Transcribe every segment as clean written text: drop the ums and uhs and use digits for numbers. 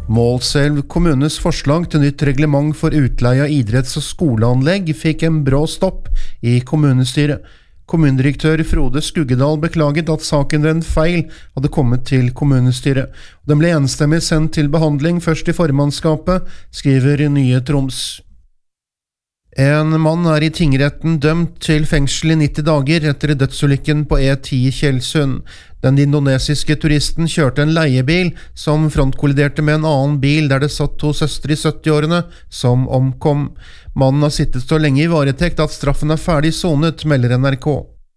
Målselv kommunes forslag til nytt reglement for utleie av idretts- og skoleanlegg fikk en brå stopp i kommunestyret. Kommunedirektør Frode Skuggedal beklaget at saken ved en feil hadde kommet til kommunestyret. Den ble enstemmig sendt til behandling først i formannskapet, skriver Nye Troms. En mann i tingretten dømt til fengsel i 90 dager etter dødsulykken på E10 Tjeldsund. Den indonesiske turisten kjørte en leiebil som frontkolliderte med en annen bil der det satt 2 søstre i 70-årene som omkom. Mannen har sittet så lenge i varetekt at straffen ferdig sonet, melder NRK.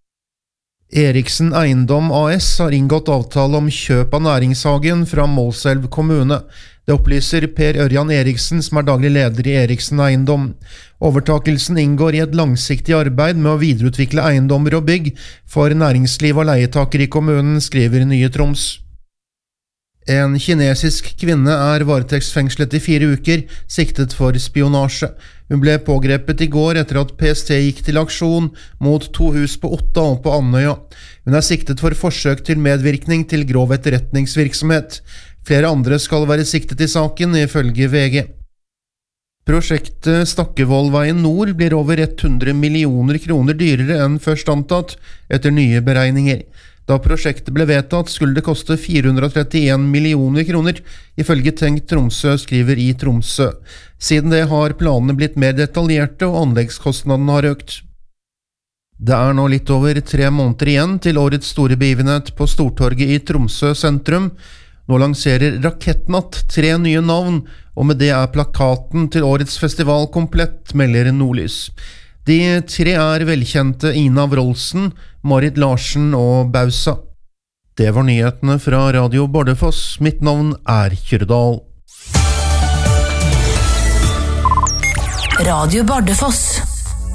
Eriksen Eiendom AS har inngått avtale om kjøp av næringshagen fra Målselv kommune. Det opplyser Per Ørjan Eriksen, som daglig leder i Eriksen Eiendom. Overtakelsen inngår i et langsiktig arbeid med å videreutvikle eiendommer og bygg for næringsliv og leietakere i kommunen, skriver Nye Troms. En kinesisk kvinne varetektsfengslet i 4 uker, siktet for spionasje. Hun ble pågrepet i går etter at PST gikk til aksjon mot 2 hus på Otta og på Andøya. Hun siktet for forsøk til medvirkning til grov etterretningsvirksomhet. Flere andre skal være siktet i saken, ifølge VG. Prosjektet Stakkevollveien Nord blir over 100 millioner kroner dyrere enn først antatt, etter nye beregninger. Da prosjektet ble vedtatt, skulle det koste 431 millioner kroner, ifølge Tenk Tromsø, skriver i Tromsø. Siden det har planene blitt mer detaljerte, og anleggskostnadene har økt. Det nå litt over 3 måneder igjen til årets store begivenhet på Stortorget i Tromsø sentrum. Nå lanserer Rakettnatt 3 nye navn, og med det plakaten til årets festival komplett, melder Nordlys. De 3 velkjente Ina Wroldsen, Marit Larsen og Bausa. Det var nyhetene fra Radio Bardufoss. Mitt navn Kjøredal. Radio Bardufoss.